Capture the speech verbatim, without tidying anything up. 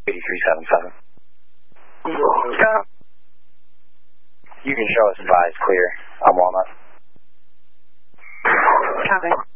eighty-three seventy-seven. Yeah. You can show us advised clear on Walnut. Copy.